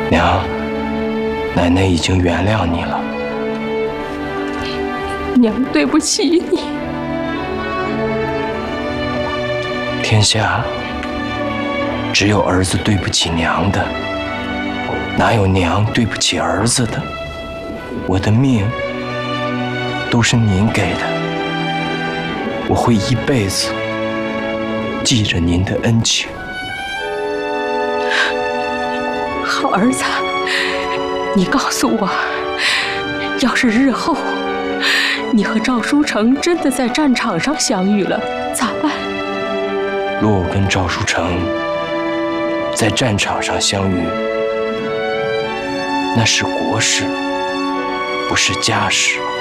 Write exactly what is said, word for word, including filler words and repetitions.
娘，奶奶已经原谅你了。 娘对不起你。 天下只有儿子对不起娘的，哪有娘对不起儿子的？我的命都是您给的，我会一辈子记着您的恩情。 好儿子，你告诉我，要是日后你和赵书成真的在战场上相遇了，咋办？ 若我跟赵书成在战场上相遇，那是国事，不是家事。